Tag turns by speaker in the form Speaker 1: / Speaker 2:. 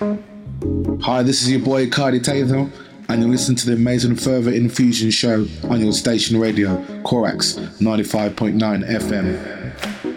Speaker 1: Hi, this is your boy Cardi Tatum, and you're listening to the amazing Further Infusion show on your station radio, Corax 95.9 FM.